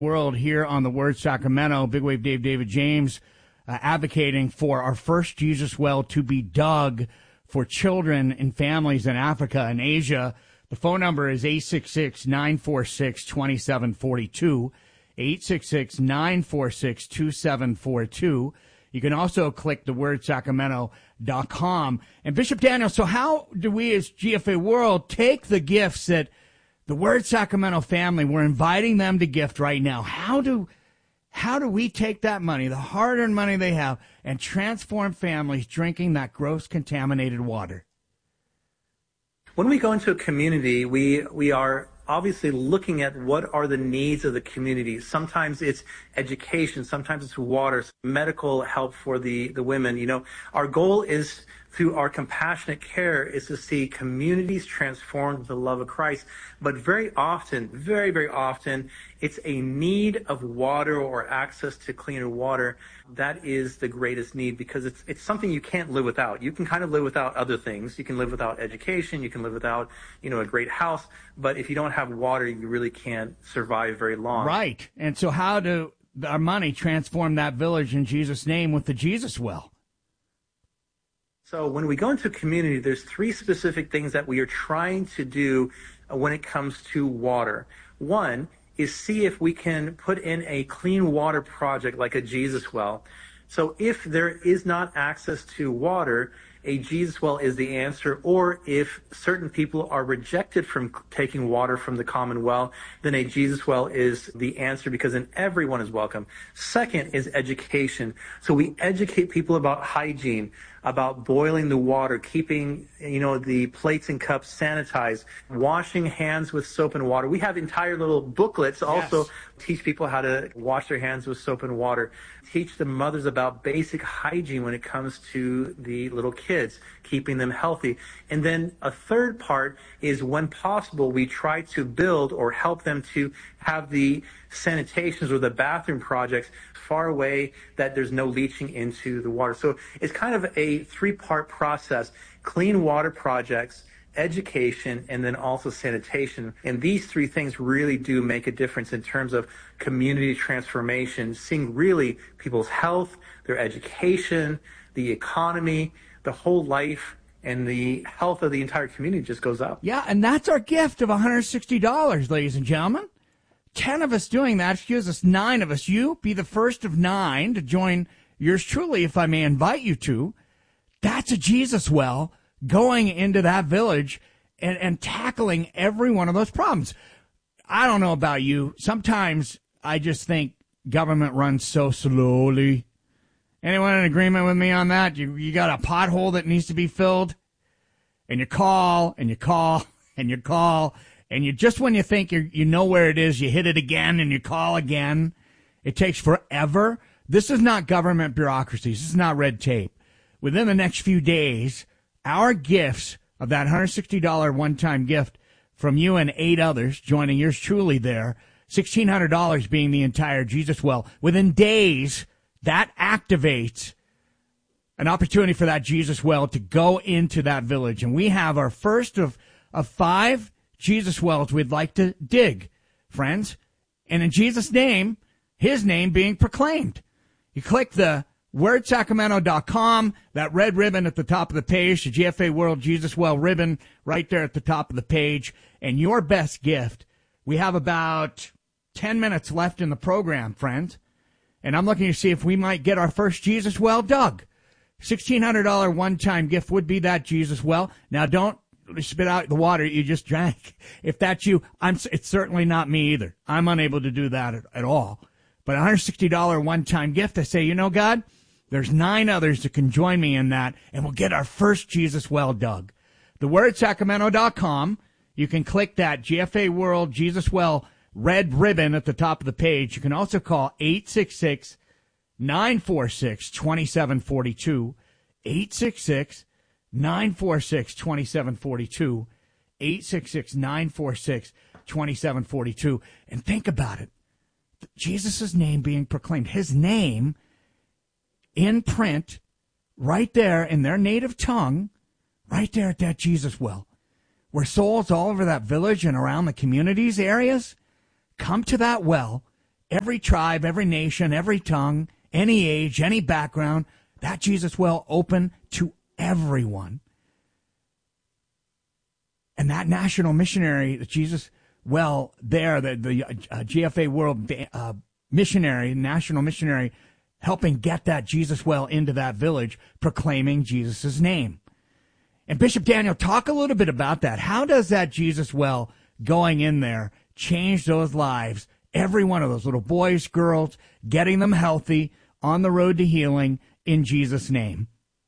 World here on the Word Sacramento. Big Wave Dave, David James, advocating for our first Jesus well to be dug for children and families in Africa and Asia. The phone number is 866-946-2742, 866-946-2742. You can also click thewordsacramento.com. And Bishop Daniel, so how do we as GFA World take the gifts that the Word Sacramento family, we're inviting them to gift right now? How do we take that money, the hard-earned money they have, and transform families drinking that gross contaminated water? When we go into a community, we are obviously looking at what are the needs of the community. Sometimes it's education, sometimes it's water, medical help for the women. You know, our goal is, through our compassionate care, is to see communities transformed with the love of Christ. But very often, very, very often, it's a need of water or access to cleaner water. That is the greatest need, because it's something you can't live without. You can kind of live without other things. You can live without education. You can live without, a great house. But if you don't have water, you really can't survive very long. Right. And so how do our money transform that village in Jesus' name with the Jesus well? So when we go into a community, there's three specific things that we are trying to do when it comes to water. One is see if we can put in a clean water project like a Jesus well. So if there is not access to water, a Jesus well is the answer. Or if certain people are rejected from taking water from the common well, then a Jesus well is the answer, because then everyone is welcome. Second is education. So we educate people about hygiene, about boiling the water, keeping, the plates and cups sanitized, washing hands with soap and water. We have entire little booklets also teach people how to wash their hands with soap and water, teach the mothers about basic hygiene when it comes to the little kids, keeping them healthy. And then a third part is, when possible, we try to build or help them to have the sanitations or the bathroom projects far away that there's no leaching into the water. So it's kind of a three-part process: clean water projects, education, and then also sanitation. And these three things really do make a difference in terms of community transformation, seeing really people's health, their education, the economy, the whole life, and the health of the entire community just goes up. Yeah, and that's our gift of $160, ladies and gentlemen. 10 of us doing that. Excuse us, 9 of us. You be the first of 9 to join yours truly, if I may invite you to. That's a Jesus well going into that village and tackling every one of those problems. I don't know about you. Sometimes I just think government runs so slowly. Anyone in agreement with me on that? You got a pothole that needs to be filled, and you call, and you call, and you call, and you just when you think you know where it is, you hit it again, and you call again. It takes forever. This is not government bureaucracy. This is not red tape. Within the next few days, our gifts of that $160 one-time gift from you and 8 others joining yours truly there, $1,600 being the entire Jesus well, within days, that activates an opportunity for that Jesus well to go into that village. And we have our first of 5 Jesus wells we'd like to dig, friends. And in Jesus' name, his name being proclaimed. You click the wordsacramento.com, that red ribbon at the top of the page, the GFA World Jesus Well ribbon right there at the top of the page, and your best gift. We have about 10 minutes left in the program, friends, and I'm looking to see if we might get our first Jesus Well dug. $1,600 one-time gift would be that Jesus Well. Now, don't spit out the water you just drank. If that's you, it's certainly not me either. I'm unable to do that at all. But $160 one-time gift, I say, God, there's 9 others that can join me in that, and we'll get our first Jesus Well dug. Thewordsacramento.com. You can click that GFA World Jesus Well red ribbon at the top of the page. You can also call 866-946-2742, 866-946-2742, 866-946-2742. And think about it. Jesus' name being proclaimed, his name in print right there in their native tongue, right there at that Jesus well, where souls all over that village and around the communities areas come to that well every tribe, every nation, every tongue, any age, any background. That Jesus Well open to everyone. And that national missionary, the Jesus Well there, the GFA World missionary, national missionary, helping get that Jesus Well into that village, proclaiming Jesus' name. And Bishop Daniel, talk a little bit about that. How does that Jesus Well going in there change those lives? Every one of those little boys, girls, getting them healthy on the road to healing in Jesus' name.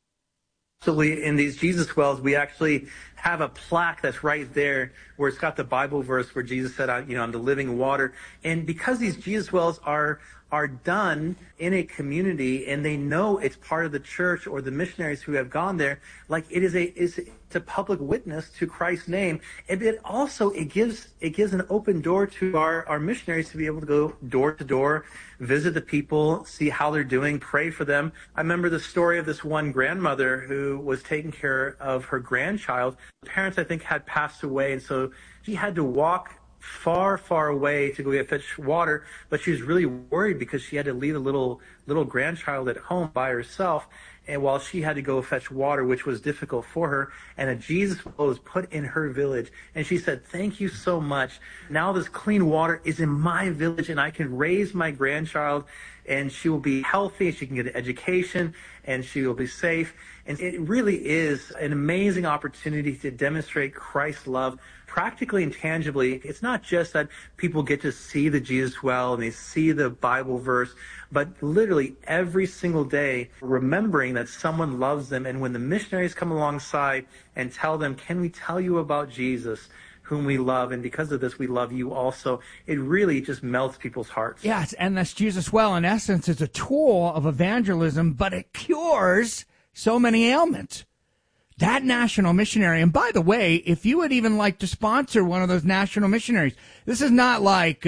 So in these Jesus Wells, we actually have a plaque that's right there where it's got the Bible verse where Jesus said, I'm the living water. And because these Jesus Wells are done in a community and they know it's part of the church or the missionaries who have gone there, like it's a public witness to Christ's name. And it also, it gives an open door to our missionaries to be able to go door to door, visit the people, see how they're doing, pray for them. I remember the story of this one grandmother who was taking care of her grandchild. Parents, I think, had passed away, and so she had to walk far, far away to go get fetch water, but she was really worried because she had to leave a little grandchild at home by herself, and while she had to go fetch water, which was difficult for her, and a Jesus Well was put in her village, and she said, "Thank you so much. Now this clean water is in my village, and I can raise my grandchild, and she will be healthy, she can get an education, and she will be safe." And it really is an amazing opportunity to demonstrate Christ's love practically and tangibly. It's not just that people get to see the Jesus Well and they see the Bible verse, but literally every single day remembering that someone loves them. And when the missionaries come alongside and tell them, "Can we tell you about Jesus, whom we love, and because of this we love you also," it really just melts people's hearts. Yes, and this Jesus Well, in essence, is a tool of evangelism, but it cures so many ailments. That national missionary, and by the way, if you would even like to sponsor one of those national missionaries, this is not like,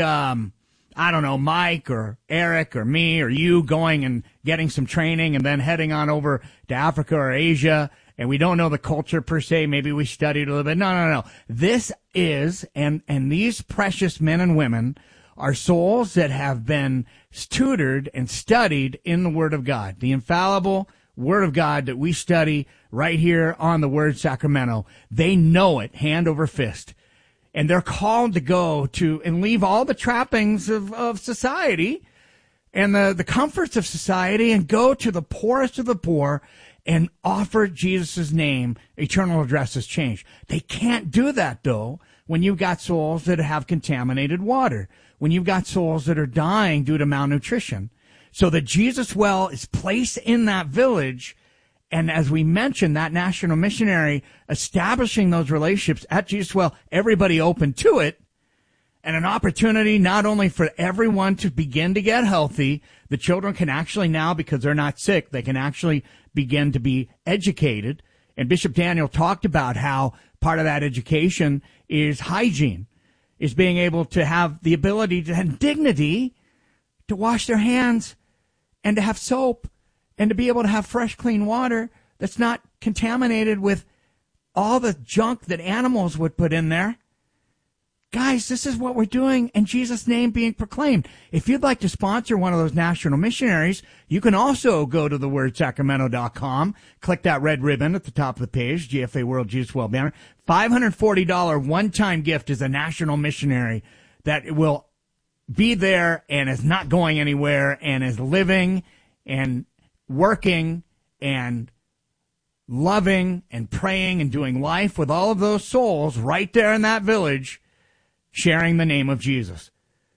Mike or Eric or me or you going and getting some training and then heading on over to Africa or Asia, and we don't know the culture per se. Maybe we studied a little bit. No. This is, and these precious men and women are souls that have been tutored and studied in the Word of God, the infallible Word of God that we study right here on the Word Sacramento. They know it hand over fist. And they're called to go to and leave all the trappings of society and the comforts of society and go to the poorest of the poor and offer Jesus' name. Eternal addresses change. They can't do that, though, when you've got souls that have contaminated water, when you've got souls that are dying due to malnutrition. So the Jesus Well is placed in that village, and as we mentioned, that national missionary establishing those relationships at Jesus Well, everybody open to it, and an opportunity not only for everyone to begin to get healthy, the children can actually now, because they're not sick, they can actually begin to be educated. And Bishop Daniel talked about how part of that education is hygiene, is being able to have the ability to have dignity to wash their hands and to have soap and to be able to have fresh, clean water that's not contaminated with all the junk that animals would put in there. Guys, this is what we're doing, and Jesus' name being proclaimed. If you'd like to sponsor one of those national missionaries, you can also go to thewordsacramento.com, click that red ribbon at the top of the page, GFA World Jesus Well banner. $540 one-time gift is a national missionary that will be there and is not going anywhere and is living and working and loving and praying and doing life with all of those souls right there in that village, sharing the name of Jesus.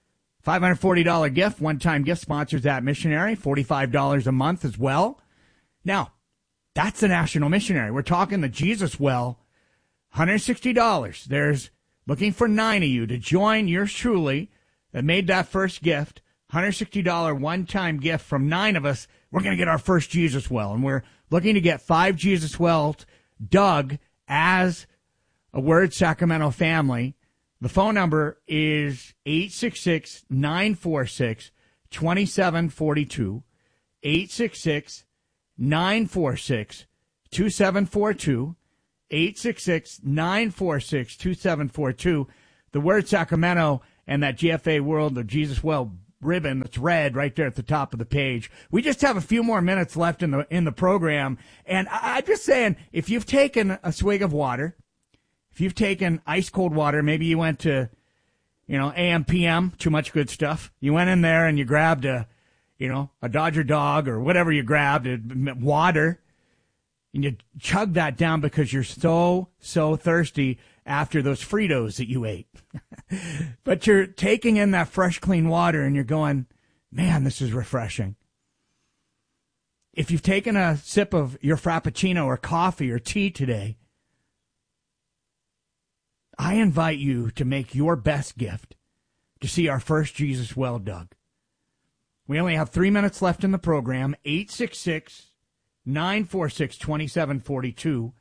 $540 gift, one-time gift, sponsors that missionary, $45 a month as well. Now, that's the national missionary. We're talking the Jesus Well, $160. There's looking for 9 of you to join yours truly that made that first gift, $160 one-time gift from 9 of us. We're going to get our first Jesus Well, and we're looking to get 5 Jesus Wells dug as a Word Sacramento family. The phone number is 866-946-2742, 866-946-2742, 866-946-2742. The Word Sacramento and that GFA World of Jesus Well ribbon that's red right there at the top of the page. We just have a few more minutes left in the program. And I'm just saying, if you've taken a swig of water, if you've taken ice cold water, maybe you went to, AM, PM, too much good stuff. You went in there and you grabbed a Dodger dog or whatever you grabbed, water, and you chug that down because you're so thirsty after those Fritos that you ate. But you're taking in that fresh, clean water and you're going, man, this is refreshing. If you've taken a sip of your Frappuccino or coffee or tea today, I invite you to make your best gift to see our first Jesus well dug. We only have 3 minutes left in the program. 866-946-2742.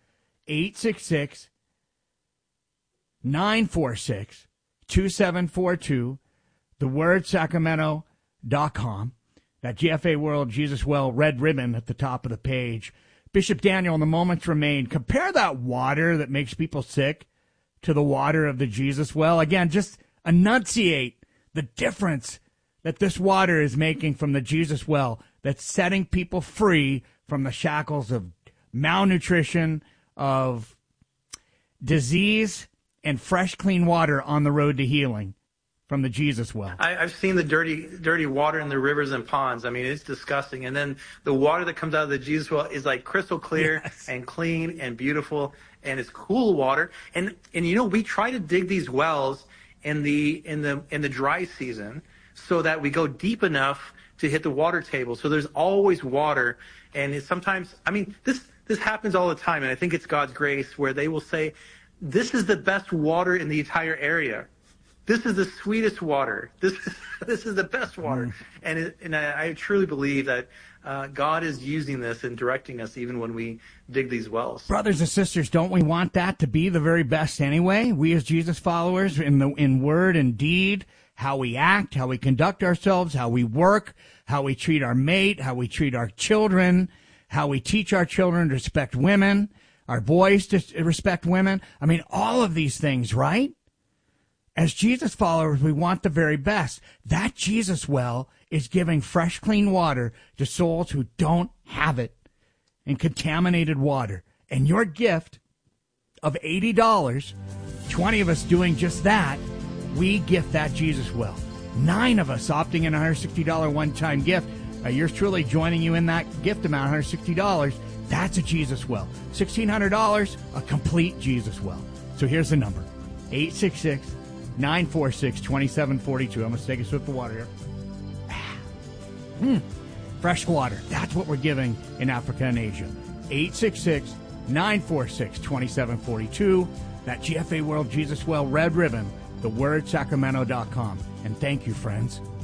866-946-2742. thewordsacramento.com. That GFA World Jesus Well red ribbon at the top of the page. Bishop Daniel, in the moments remain, compare that water that makes people sick to the water of the Jesus Well. Again, just enunciate the difference that this water is making from the Jesus Well, that's setting people free from the shackles of malnutrition, of disease, and fresh, clean water on the road to healing from the Jesus Well. I've seen the dirty water in the rivers and ponds. I mean, it's disgusting. And then the water that comes out of the Jesus Well is like crystal clear and clean and beautiful, and it's cool water. And we try to dig these wells in the dry season so that we go deep enough to hit the water table. So there's always water. And it's sometimes, this happens all the time. And I think it's God's grace where they will say, this is the best water in the entire area. This is the sweetest water. This is the best water. And I truly believe that God is using this and directing us even when we dig these wells. Brothers and sisters, don't we want that to be the very best anyway? We as Jesus followers, in word and deed, how we act, how we conduct ourselves, how we work, how we treat our mate, how we treat our children, how we teach our children to respect women, our boys to respect women. I mean, all of these things, right? As Jesus followers, we want the very best. That Jesus well is giving fresh, clean water to souls who don't have it in contaminated water. And your gift of $80, 20 of us doing just that, we gift that Jesus well. 9 of us opting in a $160 one-time gift. Yours truly joining you in that gift amount, $160. That's a Jesus well. $1,600, a complete Jesus well. So here's the number, 866-946-2742. I'm going to take a sip of water here. Fresh water. That's what we're giving in Africa and Asia. 866-946-2742. That GFA World Jesus Well red ribbon, thewordsacramento.com. And thank you, friends.